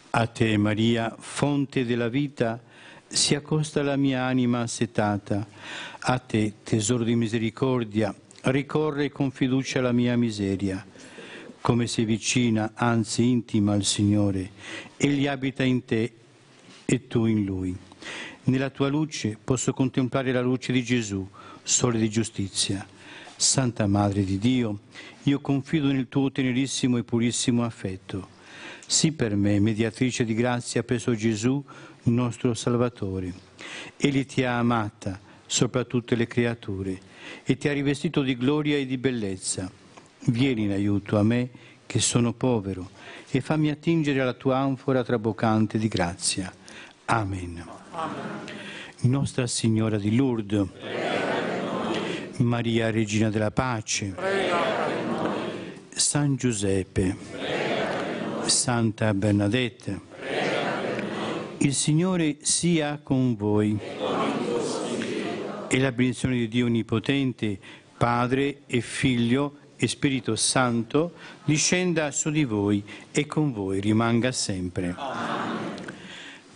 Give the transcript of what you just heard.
A te, Maria, fonte della vita, si accosta la mia anima assetata. A te, tesoro di misericordia, ricorre con fiducia la mia miseria. Come sei vicina, anzi intima al Signore, Egli abita in te e tu in Lui. Nella tua luce posso contemplare la luce di Gesù, sole di giustizia. Santa Madre di Dio, io confido nel tuo tenerissimo e purissimo affetto. Sii per me mediatrice di grazia presso Gesù, nostro Salvatore. Egli ti ha amata sopra tutte le creature e ti ha rivestito di gloria e di bellezza. Vieni in aiuto a me, che sono povero, e fammi attingere alla tua anfora traboccante di grazia. Amen. Amen. Nostra Signora di Lourdes, Maria Regina della Pace, San Giuseppe, Santa Bernadette, il Signore sia con voi e la benedizione di Dio Onnipotente, Padre e Figlio e Spirito Santo, discenda su di voi e con voi rimanga sempre.